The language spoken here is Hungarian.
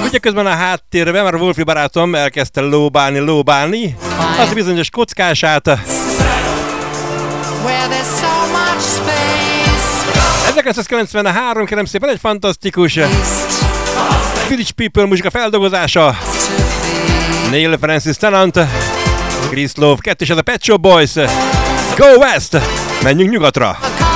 Ugye közben a háttérben már Wolfi barátom elkezdte lóbálni az bizonyos kockását. 1993, kérem szépen, egy fantasztikus Village People muzsika feldolgozása. Neil Francis Tennant, Chris Love 2 és ez a Pet Shop Boys. Go West! Menjünk nyugatra!